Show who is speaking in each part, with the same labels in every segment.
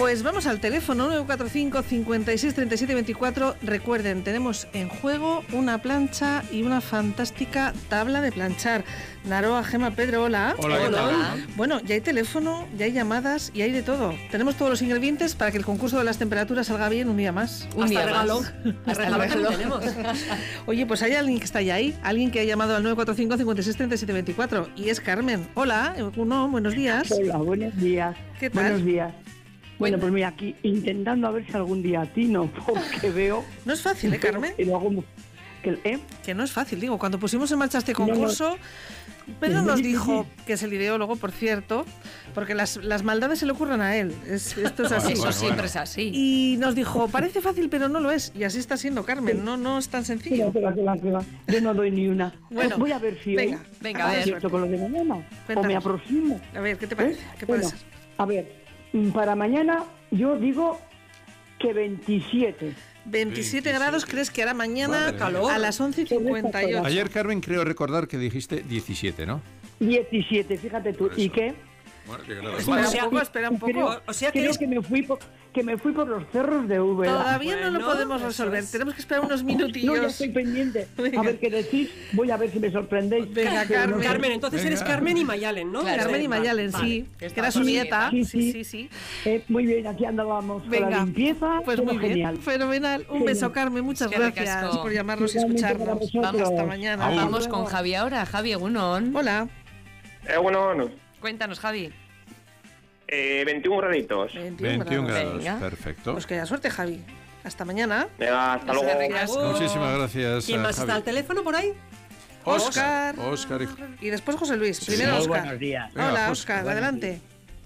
Speaker 1: Pues vamos al teléfono 945 56 37 24. Recuerden, tenemos en juego una plancha y una fantástica tabla de planchar. Naroa, Gema, Pedro, hola.
Speaker 2: Hola, ¿qué tal?
Speaker 1: Bueno, ya hay teléfono, ya hay llamadas y hay de todo. Tenemos todos los ingredientes para que el concurso de las temperaturas salga bien un día más.
Speaker 3: Un día
Speaker 2: regalo.
Speaker 3: más.
Speaker 2: Hasta regalo tenemos.
Speaker 1: Oye, pues hay alguien que está ya ahí, alguien que ha llamado al 945 56 37 24 y es Carmen. Hola, buenos días.
Speaker 4: Hola, buenos días.
Speaker 1: ¿Qué tal?
Speaker 4: Buenos días. Bueno, pues mira, aquí intentando a ver si algún día atino, porque veo...
Speaker 1: No es fácil, Carmen?
Speaker 4: Y lo hago,
Speaker 1: Que no es fácil, digo, cuando pusimos en marcha este concurso, Pedro nos dijo, que es el ideólogo, por cierto, porque las maldades se le ocurren a él, esto es así.
Speaker 3: Eso siempre es así.
Speaker 1: Y nos dijo, parece fácil, pero no lo es, y así está siendo, Carmen, no es tan sencillo.
Speaker 4: Que va. Yo no doy ni una.
Speaker 1: Bueno,
Speaker 4: Pues voy a ver si
Speaker 1: venga,
Speaker 3: a ver.
Speaker 4: acierto con lo de mañana,
Speaker 1: Cuéntanos.
Speaker 4: o me aproximo.
Speaker 1: A ver, ¿qué te parece? ¿Qué puede ser?
Speaker 4: A ver, para mañana yo digo que 27.
Speaker 1: 27 grados, ¿crees que hará mañana
Speaker 2: calor.
Speaker 1: a las 11:58?
Speaker 5: Ayer, Carmen, creo recordar que dijiste 17, ¿no?
Speaker 4: 17, fíjate tú. ¿Y qué?
Speaker 5: Bueno, qué grados.
Speaker 1: Espera un poco.
Speaker 4: Creo,
Speaker 2: o sea que
Speaker 4: creo
Speaker 2: es-
Speaker 4: que me fui por los cerros de Úbeda.
Speaker 1: Todavía no lo
Speaker 2: Bueno,
Speaker 1: podemos
Speaker 2: eso
Speaker 1: resolver,
Speaker 2: es.
Speaker 1: tenemos que esperar unos
Speaker 4: No, ya
Speaker 1: minutillos.
Speaker 4: estoy pendiente.
Speaker 1: Venga.
Speaker 4: A ver qué decís. Voy a ver si me sorprendéis.
Speaker 1: Venga,
Speaker 4: Pero no
Speaker 1: Carmen.
Speaker 4: sé.
Speaker 2: Carmen, entonces
Speaker 5: Venga.
Speaker 2: eres Carmen y Mayalen, ¿no?
Speaker 3: Claro.
Speaker 1: Carmen y Mayalen,
Speaker 2: Vale.
Speaker 1: sí,
Speaker 3: Que
Speaker 1: que era su
Speaker 3: está
Speaker 1: nieta.
Speaker 4: Sí,
Speaker 1: Sí.
Speaker 4: Muy bien, aquí andábamos con
Speaker 1: Venga,
Speaker 4: la limpieza.
Speaker 1: pues
Speaker 4: todo
Speaker 1: muy bien,
Speaker 4: genial.
Speaker 1: fenomenal. Un beso, Carmen, muchas
Speaker 3: Qué
Speaker 1: gracias
Speaker 3: ricasco.
Speaker 1: por llamarnos y
Speaker 4: Igualmente para
Speaker 1: escucharnos.
Speaker 4: vosotros.
Speaker 1: Hasta mañana.
Speaker 5: Agur.
Speaker 3: Vamos con Javi ahora. Javi Egunon.
Speaker 1: Hola.
Speaker 6: Bueno,
Speaker 3: Cuéntanos, Javi.
Speaker 6: 21 graditos.
Speaker 5: 21 grados,
Speaker 3: Venga.
Speaker 5: perfecto.
Speaker 1: Pues que haya suerte, Javi. Hasta mañana.
Speaker 6: Venga, hasta luego.
Speaker 3: Qué ricasco.
Speaker 5: Muchísimas gracias.
Speaker 2: ¿Quién más
Speaker 5: Javi.
Speaker 2: está al teléfono por ahí?
Speaker 1: Oscar.
Speaker 5: Oscar y...
Speaker 1: Y después José Luis. Primero
Speaker 5: Muy
Speaker 1: Oscar.
Speaker 7: buenos días.
Speaker 5: Venga,
Speaker 1: Hola,
Speaker 5: José,
Speaker 1: Oscar, adelante.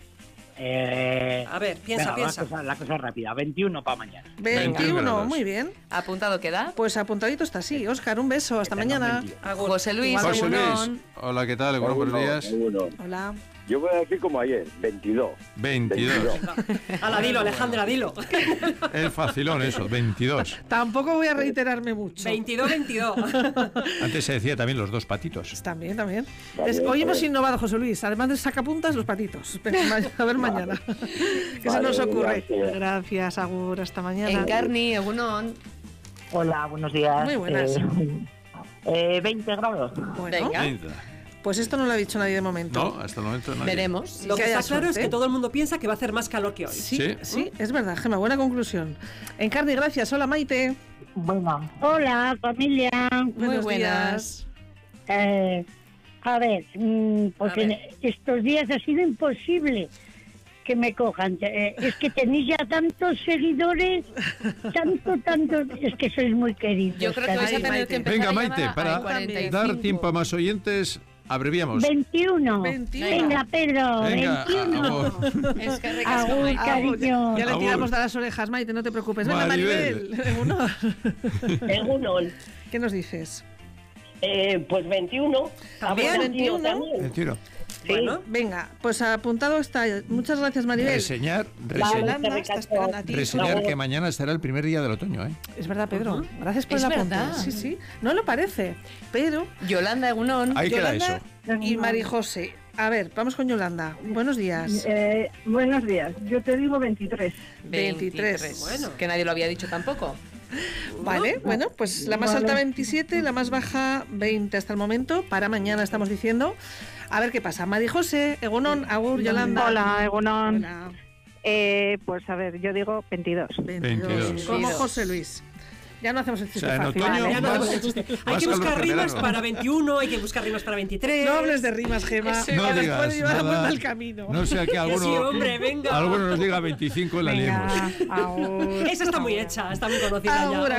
Speaker 2: A ver, piensa.
Speaker 7: La cosa rápida. 21 para mañana.
Speaker 1: 21,
Speaker 5: grados.
Speaker 1: muy bien.
Speaker 3: ¿Apuntado queda?
Speaker 1: Pues apuntadito está así. Oscar, un beso. Hasta mañana.
Speaker 3: José Luis
Speaker 1: Igual
Speaker 5: José Luis,
Speaker 3: Egunon.
Speaker 5: hola, ¿qué tal? Buenos días.
Speaker 1: Hola.
Speaker 8: Yo voy a decir como ayer, 22.
Speaker 5: 22.
Speaker 2: Ala, dilo, Alejandra, dilo.
Speaker 5: Es facilón eso, 22.
Speaker 1: Tampoco voy a reiterarme mucho.
Speaker 2: 22.
Speaker 5: Antes se decía también los dos patitos.
Speaker 1: También.
Speaker 8: Vale,
Speaker 1: Hoy hemos
Speaker 8: vale.
Speaker 1: innovado, José Luis. Además de sacapuntas, los patitos. Pero a ver mañana. ¿Qué se nos ocurre?
Speaker 8: gracias.
Speaker 1: Gracias, Agur. Hasta mañana.
Speaker 3: Encarni Egunon.
Speaker 7: Hola, buenos días.
Speaker 1: Muy buenas.
Speaker 7: 20 grados.
Speaker 1: Bueno,
Speaker 3: Venga.
Speaker 1: pues esto no lo ha dicho nadie de momento.
Speaker 5: No, hasta el momento nadie.
Speaker 3: Veremos.
Speaker 2: Lo que
Speaker 1: haya
Speaker 2: está claro
Speaker 1: suerte.
Speaker 2: es que todo el mundo piensa que va a hacer más calor que hoy.
Speaker 1: Sí, es verdad, Gema. Buena conclusión. Encarni, gracias. Hola, Maite.
Speaker 7: Bueno,
Speaker 9: Hola, familia.
Speaker 3: Muy
Speaker 1: Buenos
Speaker 3: buenas.
Speaker 1: días.
Speaker 9: A ver, porque
Speaker 2: A ver.
Speaker 9: estos días ha sido imposible que me cojan. Es que tenéis ya tantos seguidores, tanto, es que sois muy queridos.
Speaker 3: Yo creo que vais a tener que empezar
Speaker 5: Venga,
Speaker 3: a
Speaker 5: Maite,
Speaker 3: llamar
Speaker 5: para
Speaker 3: al 45.
Speaker 5: dar tiempo a más oyentes, abreviamos.
Speaker 9: 21.
Speaker 1: 21.
Speaker 9: Venga, Pedro,
Speaker 5: Venga,
Speaker 9: 21.
Speaker 5: Agur.
Speaker 3: Es que ricasco,
Speaker 9: Agur,
Speaker 3: Maite.
Speaker 9: cariño.
Speaker 1: Ya le
Speaker 5: Agur.
Speaker 1: tiramos de las orejas, Maite, no te preocupes. Venga,
Speaker 5: Maribel.
Speaker 1: Maribel. Uno.
Speaker 4: Egunon.
Speaker 1: ¿Qué nos dices?
Speaker 4: Pues 21.
Speaker 2: ¿También?
Speaker 1: 21.
Speaker 5: El tiro.
Speaker 2: Bueno,
Speaker 1: Venga, pues apuntado está. Muchas gracias, Maribel.
Speaker 5: Reseñar
Speaker 1: Yolanda está esperando a ti.
Speaker 5: reseñar que mañana será el primer día del otoño, ¿eh?
Speaker 1: Es verdad, Pedro. Gracias por
Speaker 3: Es
Speaker 1: el apunte.
Speaker 3: verdad.
Speaker 1: Sí. No lo parece, pero
Speaker 3: Yolanda Egunon.
Speaker 5: Ahí queda
Speaker 1: Yolanda
Speaker 5: eso.
Speaker 1: y Marijose. A ver, vamos con Yolanda. Buenos días.
Speaker 4: Buenos días. Yo te digo 23.
Speaker 1: 23.
Speaker 2: Bueno.
Speaker 3: Que nadie lo había dicho tampoco.
Speaker 1: Vale, bueno, pues la más alta 27, la más baja 20 hasta el momento. Para mañana estamos diciendo. A ver qué pasa. Marijose, Egunon, Agur, Yolanda.
Speaker 9: Hola, Egunon.
Speaker 1: Hola.
Speaker 9: Pues a ver, yo digo 22.
Speaker 5: 22.
Speaker 1: Como José Luis. Ya no hacemos el chiste
Speaker 5: O sea, en
Speaker 1: fácil.
Speaker 5: otoño-
Speaker 2: ya no
Speaker 5: más-
Speaker 2: hacemos el chiste. Hay
Speaker 5: más
Speaker 2: que buscar
Speaker 5: calor que
Speaker 2: rimas
Speaker 5: verano.
Speaker 2: para 21, hay que buscar rimas para 23.
Speaker 1: No hables de rimas, Gema.
Speaker 3: Eso
Speaker 1: que
Speaker 5: No
Speaker 1: después
Speaker 5: digas
Speaker 1: llevar la vuelta
Speaker 5: nada.
Speaker 1: al camino.
Speaker 5: No sea que
Speaker 2: Que
Speaker 5: alguno,
Speaker 2: sí, hombre, venga.
Speaker 5: alguno nos diga 25 y la liemos.
Speaker 9: Agur.
Speaker 2: Esa está muy hecha, está muy conocida ya.
Speaker 1: Agur,